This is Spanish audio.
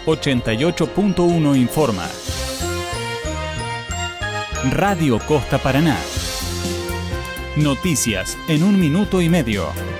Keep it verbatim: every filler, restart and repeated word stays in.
ochenta y ocho punto uno informa. Radio Costa Paraná. Noticias en un minuto y medio.